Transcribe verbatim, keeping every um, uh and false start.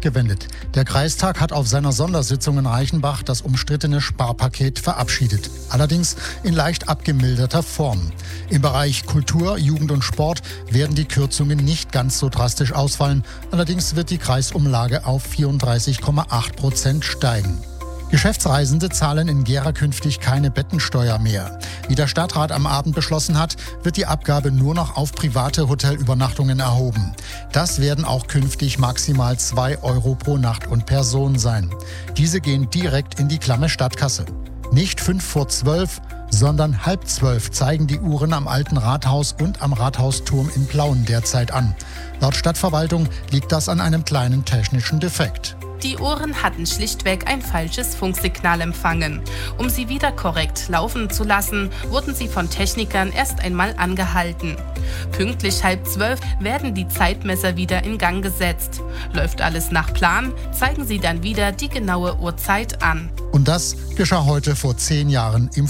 abgewendet. Der Kreistag hat auf seiner Sondersitzung in Reichenbach das umstrittene Sparpaket verabschiedet. Allerdings in leicht abgemilderter Form. Im Bereich Kultur, Jugend und Sport werden die Kürzungen nicht ganz so drastisch ausfallen. Allerdings wird die Kreisumlage auf vierunddreißig Komma acht Prozent steigen. Geschäftsreisende zahlen in Gera künftig keine Bettensteuer mehr. Wie der Stadtrat am Abend beschlossen hat, wird die Abgabe nur noch auf private Hotelübernachtungen erhoben. Das werden auch künftig maximal zwei Euro pro Nacht und Person sein. Diese gehen direkt in die klamme Stadtkasse. Nicht fünf vor zwölf, sondern halb zwölf zeigen die Uhren am Alten Rathaus und am Rathausturm in Plauen derzeit an. Laut Stadtverwaltung liegt das an einem kleinen technischen Defekt. Die Uhren hatten schlichtweg ein falsches Funksignal empfangen. Um sie wieder korrekt laufen zu lassen, wurden sie von Technikern erst einmal angehalten. Pünktlich halb zwölf werden die Zeitmesser wieder in Gang gesetzt. Läuft alles nach Plan, zeigen sie dann wieder die genaue Uhrzeit an. Und das geschah heute vor zehn Jahren im